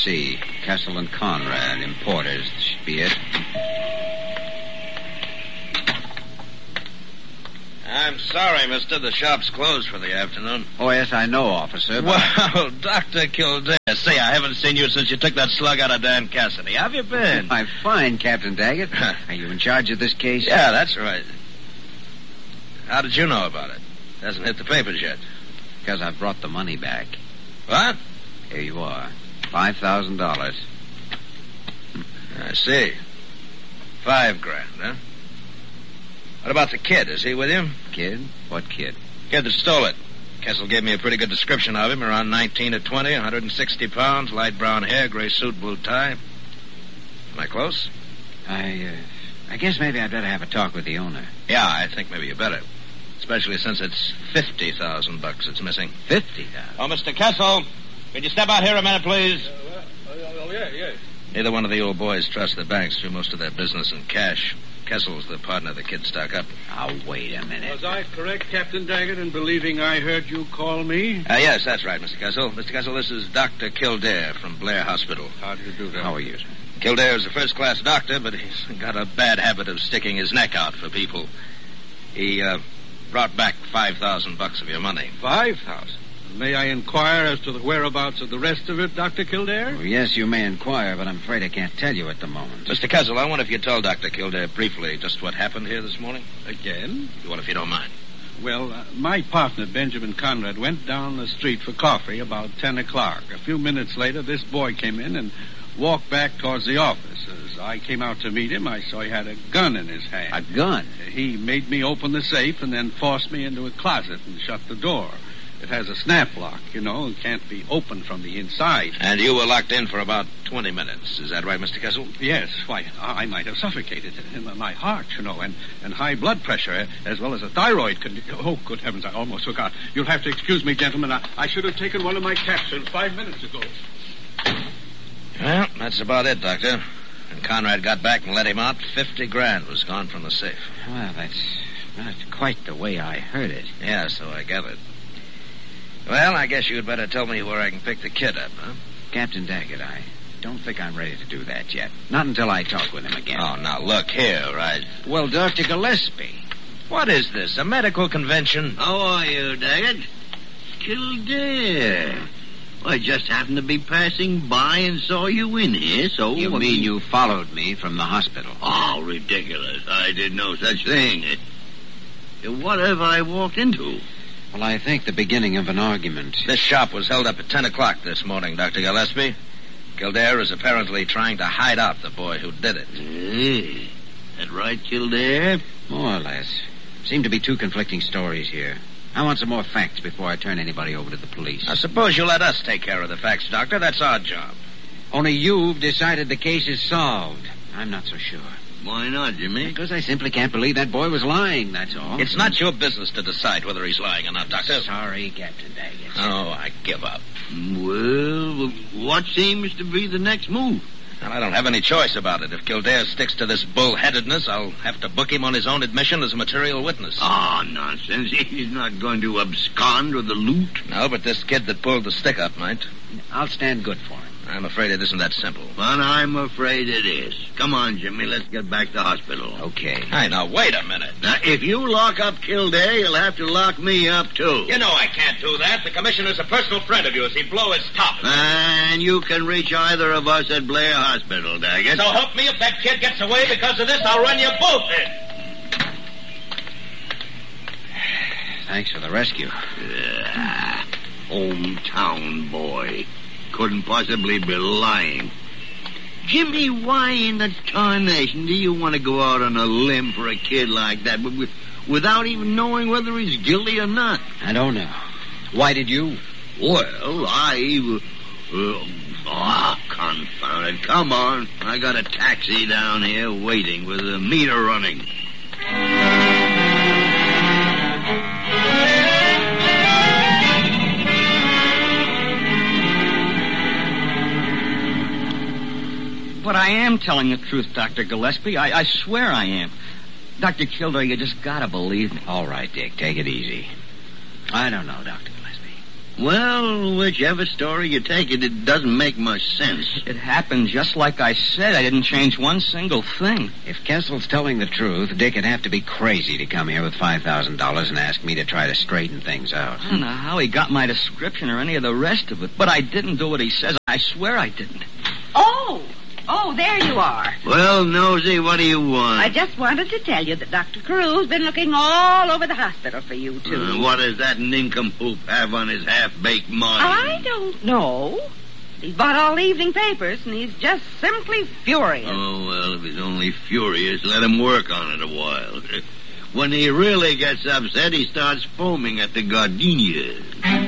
see. Kessel and Conrad, importers. Should be it. I'm sorry, mister. The shop's closed for the afternoon. Oh, yes, I know, officer. But... Well, Dr. Kildare. Say, I haven't seen you since you took that slug out of Dan Cassidy. How have you been? I'm fine, Captain Daggett. Are you in charge of this case? Yeah, that's right. How did you know about it? Hasn't hit the papers yet. Because I brought the money back. What? Here you are. $5,000. I see. $5,000, huh? What about the kid? Is he with you? Kid? What kid? Kid that stole it. Kessel gave me a pretty good description of him. Around 19 to 20, 160 pounds, light brown hair, gray suit, blue tie. Am I close? I guess maybe I'd better have a talk with the owner. Yeah, I think maybe you better. Especially since it's $50,000 it's missing. $50,000? Oh, Mr. Kessel, could you step out here a minute, please? Yeah. Neither one of the old boys trust the banks, do most of their business in cash. Kessel's the partner the kid stuck up. Oh, wait a minute. Was I correct, Captain Daggett, in believing I heard you call me? Yes, that's right, Mr. Kessel. Mr. Kessel, this is Dr. Kildare from Blair Hospital. How do you do that? How are you, sir? Kildare's a first-class doctor, but he's got a bad habit of sticking his neck out for people. He, brought back $5,000 of your money. $5,000? May I inquire as to the whereabouts of the rest of it, Dr. Kildare? Well, yes, you may inquire, but I'm afraid I can't tell you at the moment. Mr. Kessel, I wonder if you'd tell Dr. Kildare briefly just what happened here this morning. Again? Well, if you don't mind. Well, my partner, Benjamin Conrad, went down the street for coffee about 10 o'clock. A few minutes later, this boy came in and walked back towards the office. As I came out to meet him, I saw he had a gun in his hand. A gun? He made me open the safe and then forced me into a closet and shut the door. It has a snap lock, and can't be opened from the inside. And you were locked in for about 20 minutes. Is that right, Mr. Kessel? Yes. Why, I might have suffocated. My heart, and high blood pressure, as well as a thyroid condition. Oh, good heavens, I almost forgot. You'll have to excuse me, gentlemen. I should have taken one of my capsules 5 minutes ago. Well, that's about it, Doctor. When Conrad got back and let him out, $50,000 was gone from the safe. Well, that's not quite the way I heard it. Yeah, so I gathered. Well, I guess you'd better tell me where I can pick the kid up, huh? Captain Daggett, I don't think I'm ready to do that yet. Not until I talk with him again. Oh, now look here, right? Well, Dr. Gillespie. What is this, a medical convention? How are you, Daggett? Kildare. I just happened to be passing by and saw you in here, so... You mean you followed me from the hospital? Oh, ridiculous. I did no such thing. What have I walked into? Well, I think the beginning of an argument. This shop was held up at 10 o'clock this morning, Dr. Gillespie. Kildare is apparently trying to hide out the boy who did it. Hey, that right, Kildare? More or less. Seem to be two conflicting stories here. I want some more facts before I turn anybody over to the police. I suppose you let us take care of the facts, Doctor. That's our job. Only you've decided the case is solved. I'm not so sure. Why not, Jimmy? Because I simply can't believe that boy was lying, that's all. It's not your business to decide whether he's lying or not, Doctor. Sorry, Captain Daggett. Oh, I give up. Well, what seems to be the next move? Well, I don't have any choice about it. If Kildare sticks to this bullheadedness, I'll have to book him on his own admission as a material witness. Oh, nonsense. He's not going to abscond with the loot. No, but this kid that pulled the stick-up might. I'll stand good for him. I'm afraid it isn't that simple. But I'm afraid it is. Come on, Jimmy. Let's get back to hospital. Okay. Hey, now, wait a minute. Now, if you lock up Kildare, you'll have to lock me up, too. You know I can't do that. The commissioner's a personal friend of yours. He'd blow his top. And you can reach either of us at Blair Hospital, Daggett. So help me if that kid gets away because of this, I'll run you both in. Thanks for the rescue. Hometown boy. Couldn't possibly be lying. Jimmy, why in the tarnation do you want to go out on a limb for a kid like that without even knowing whether he's guilty or not? I don't know. Why did you? Well, confound it. Come on. I got a taxi down here waiting with the meter running. But I am telling the truth, Dr. Gillespie. I swear I am. Dr. Kildare, you just gotta believe me. All right, Dick, take it easy. I don't know, Dr. Gillespie. Well, whichever story you take it doesn't make much sense. It happened just like I said. I didn't change one single thing. If Kessel's telling the truth, Dick would have to be crazy to come here with $5,000 and ask me to try to straighten things out. I don't know how he got my description or any of the rest of it, but I didn't do what he says. I swear I didn't. Oh, there you are. Well, Nosy, what do you want? I just wanted to tell you that Dr. Carew's been looking all over the hospital for you two. What does that nincompoop have on his half-baked mind? I don't know. He's bought all the evening papers, and he's just simply furious. Oh, well, if he's only furious, let him work on it a while. When he really gets upset, he starts foaming at the gardenias.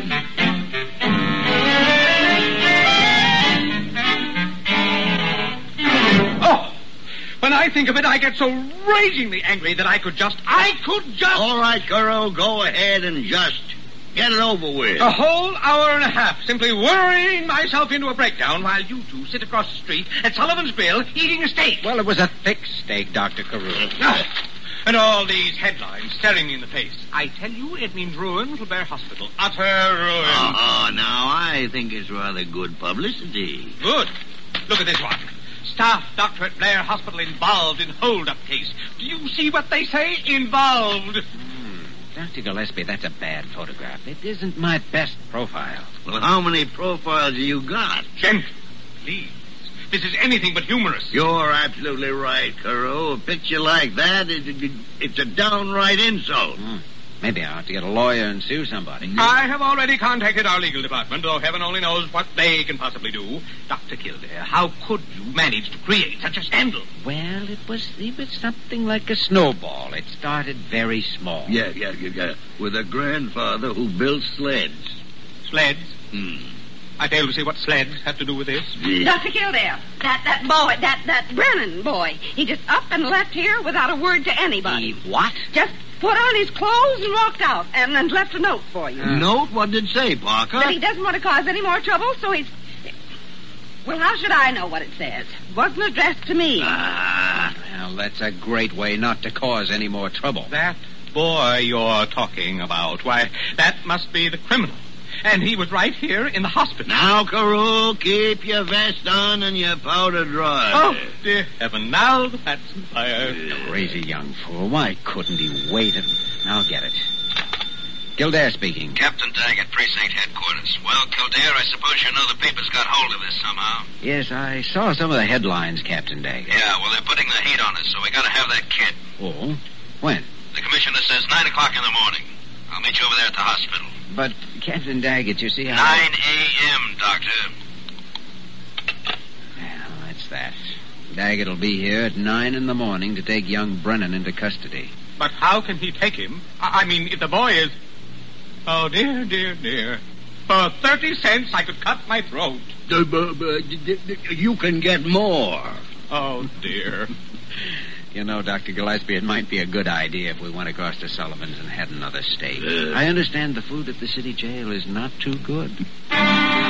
When I think of it, I get so ragingly angry that I could just... All right, Carew, go ahead and just get it over with. A whole hour and a half simply worrying myself into a breakdown while you two sit across the street at Sullivan's Grill eating a steak. Well, it was a thick steak, Dr. Carew. And all these headlines staring me in the face. I tell you, it means ruin for Blair Hospital. Utter ruin. Now, I think it's rather good publicity. Good. Look at this one. Staff doctor at Blair Hospital involved in hold-up case. Do you see what they say? Involved. Dr. Gillespie, that's a bad photograph. It isn't my best profile. Well, how many profiles have you got? Gentlemen, please. This is anything but humorous. You're absolutely right, Carew. A picture like that, it's a downright insult. Maybe I ought to get a lawyer and sue somebody. I have already contacted our legal department, though heaven only knows what they can possibly do. Dr. Kildare, how could you manage to create such a scandal? Well, it was something like a snowball. It started very small. Yeah. With a grandfather who built sleds. Sleds? I fail to see what sleds have to do with this. Dr. Kildare, that boy, that Brennan boy, he just up and left here without a word to anybody. What? Just put on his clothes and walked out and left a note for you. Note? What did it say, Parker? That he doesn't want to cause any more trouble, so he's... Well, how should I know what it says? It wasn't addressed to me. Well, that's a great way not to cause any more trouble. That boy you're talking about, why, that must be the criminal. And he was right here in the hospital. Now, Carew, keep your vest on and your powder dry. Oh, dear heaven, now the fat's on fire. Crazy young fool. Why couldn't he wait? I'll get it. Kildare speaking. Captain Daggett, Precinct Headquarters. Well, Kildare, I suppose you know the papers got hold of this somehow. Yes, I saw some of the headlines, Captain Daggett. Yeah, well, they're putting the heat on us, so we gotta have that kid. Oh? When? The commissioner says 9 o'clock in the morning. I'll meet you over there at the hospital. But, Captain Daggett, you see how... 9 a.m., Doctor. Well, that's that. Daggett will be here at 9 in the morning to take young Brennan into custody. But how can he take him? I mean, if the boy is... Oh, dear, dear, dear. For 30 cents, I could cut my throat. You can get more. Oh, dear. You know, Dr. Gillespie, it might be a good idea if we went across to Sullivan's and had another steak. I understand the food at the city jail is not too good.